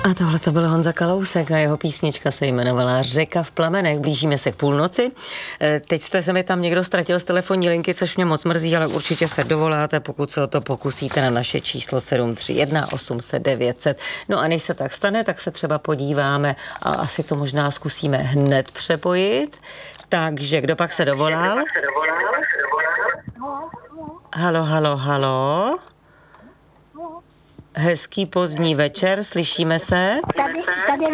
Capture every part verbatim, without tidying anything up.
A tohle to byl Honza Kalousek a jeho písnička se jmenovala Řeka v plamenech. Blížíme se k půlnoci. Teď jste se mi tam někdo ztratil z telefonní linky, což mě moc mrzí, ale určitě se dovoláte, pokud se o to pokusíte, na naše číslo sedm tři jedna osm set devět set. No a než se tak stane, tak se třeba podíváme a asi to možná zkusíme hned přepojit. Takže kdo pak se dovolal? Halo, halo, halo. Hezký pozdní večer, slyšíme se? Tady, tady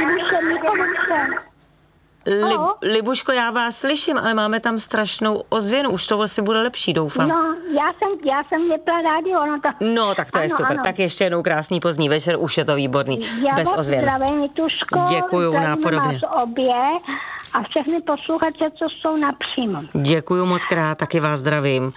Lib, Libuško, já vás slyším, ale máme tam strašnou ozvěnu, už to asi bude lepší, doufám. No, já jsem, já jsem vypla rádio, no tak... No, tak to ano, je super, ano. Tak ještě jednou krásný pozdní večer, už je to výborný, já bez ozvěn. Já vás zdravím, Tuško, děkuju, nápodobně. Obě a všechny posluchače, co jsou napřímo. Děkuju moc krát, taky vás zdravím.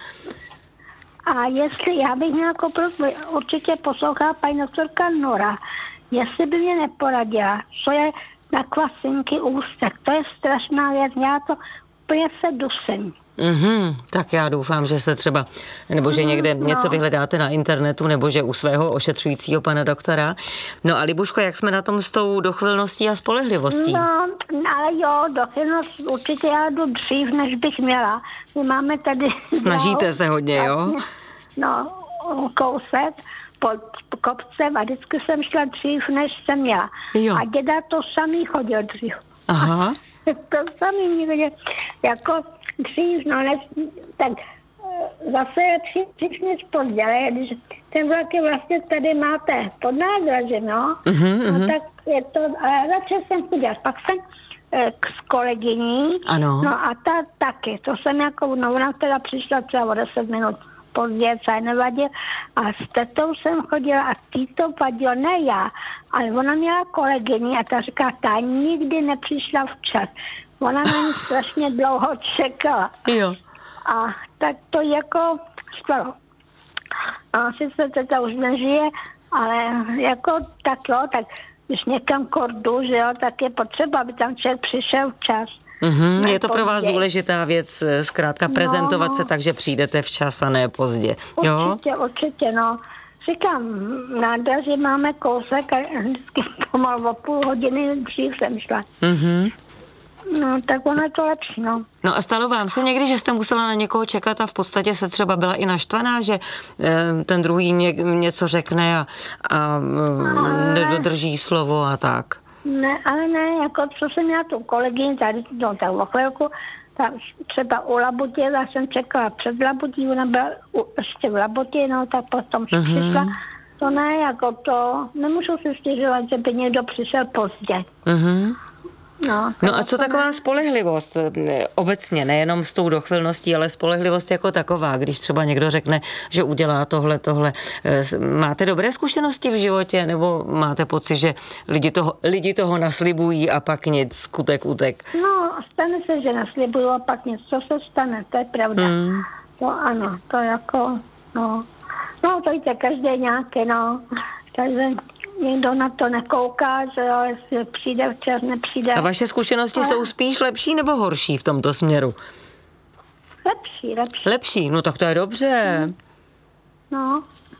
A jestli, já bych měla jako určitě poslouchala paní doktorka Nora, jestli by mě neporadila, co je na kvasinky ústek, to je strašná věc, já to úplně se dusím. Mhm, tak já doufám, že se třeba, nebo že někde no. něco vyhledáte na internetu, nebo že u svého ošetřujícího pana doktora. No a Libuško, jak jsme na tom s tou dochvilností a spolehlivostí? No, ale jo, dochvilnost určitě já jdu dřív, než bych měla. My máme tady... Snažíte se hodně, jo? No, kousek pod kopcem a vždycky jsem šla dřív, než jsem měla. Jo. A děda to samý chodil dřív. Aha. To samý někde, jako dřív, no ne, tak zase je dřív než pozdě, ale když ten vlak je vlastně tady máte pod nádraží, no, mm-hmm. no tak je to, ale začal jsem chodit, pak jsem k s kolegyní, ano. No a ta taky, to jsem jako, no ona teda přišla třeba o deset minut pozdě, co nevadil, a s tetou jsem chodila a tý to vadilo, ne já, ale ona měla kolegyni a ta říká, ta nikdy nepřišla včas. Ona na ní strašně dlouho čekala. Jo. A tak to jako stalo. A sice teta už nežije, ale jako tak jo, tak když někam kordu, že jo, tak je potřeba, aby tam člověk přišel včas. Mm-hmm, je to pro vás důležitá věc, zkrátka prezentovat no, se tak, že přijdete včas a ne pozdě. Jo? Určitě, určitě, no. Říkám, nádraží máme kousek a vždycky pomalu o půl hodiny dřív jsem šla. Mm-hmm. No, tak ono je to lepší, no. No a stalo vám se někdy, že jste musela na někoho čekat a v podstatě se třeba byla i naštvaná, že e, ten druhý ně, něco řekne a, a e, nedodrží slovo a tak? Ne, ale ne, jako co jsem měla tu kolegyni tady, no tak o chvilku, tak třeba u Labutě, já jsem čekala před Labutí, ona byla u, ještě v Labutě, no tak potom mm-hmm. přišla. To ne, jako to, nemůžu si stěžovat, že by někdo přišel pozdě. Mhm. No, no a co taková spolehlivost obecně, nejenom s tou dochvilností, ale spolehlivost jako taková, když třeba někdo řekne, že udělá tohle, tohle. Máte dobré zkušenosti v životě, nebo máte pocit, že lidi toho, lidi toho naslibují a pak nic, skutek utek? No, stane se, že naslibují a pak něco se stane, to je pravda. Hmm. No ano, to jako, no, no to víte, každý nějaké, no, takže někdo na to nekouká, že jo, jestli přijde včas, nepřijde. A vaše zkušenosti ale... jsou spíš lepší nebo horší v tomto směru? Lepší, lepší. Lepší, no tak to je dobře. No,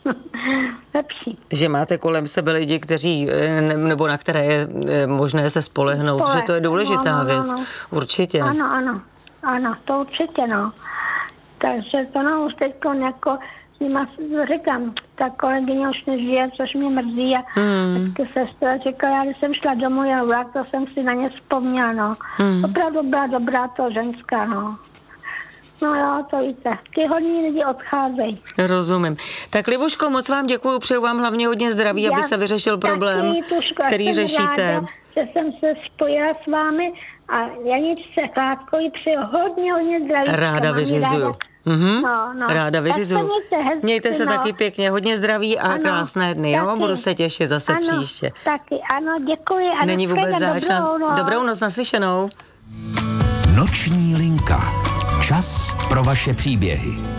lepší. Že máte kolem sebe lidi, kteří, nebo na které je možné se spolehnout, Spoleh. Že to je důležitá no, no, věc. No, no. Určitě. Ano, ano, ano, to určitě, no. Takže to no, už teď jako říkám, ta kolegyně už nežije, což mě mrzí a hmm. taky sestra říkala, já když jsem šla domů jen vlak, to jsem si na ně vzpomněla, no. Hmm. Opravdu byla dobrá to ženská, no. No jo, to víte, ty hodní lidi odcházejí. Rozumím. Tak Libuško, moc vám děkuju, přeju vám hlavně hodně zdraví, já aby se vyřešil problém, taky, Tuško, který řešíte. Ráda, že jsem se spojila s vámi a Janičce Chládkovi přeju hodně, hodně zdraví. Ráda vyřizuju. Mhm. No, no. Ráda vyřizuju. Mějte, hezky, mějte se no. taky pěkně, hodně zdraví a ano, krásné dny, jo? Budu se těšit zase ano, příště. Taky, ano, děkuji. A není vůbec zač. Dobrou, no. Dobrou noc, naslyšenou. Noční linka. Čas pro vaše příběhy.